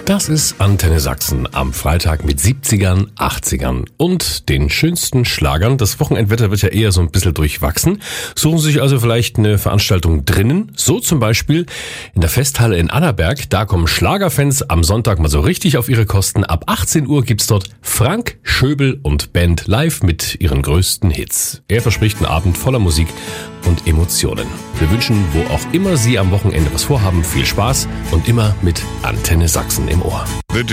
Das ist Antenne Sachsen am Freitag mit 70ern, 80ern und den schönsten Schlagern. Das Wochenendwetter wird ja eher so ein bisschen durchwachsen. Suchen Sie sich also vielleicht eine Veranstaltung drinnen. So zum Beispiel in der Festhalle in Annaberg. Da kommen Schlagerfans am Sonntag mal so richtig auf ihre Kosten. Ab 18 Uhr gibt's dort Frank Schöbel und Band live mit ihren größten Hits. Er verspricht einen Abend voller Musik und Emotionen. Wir wünschen, wo auch immer Sie am Wochenende was vorhaben, viel Spaß und immer mit Antenne Sachsen im Ohr.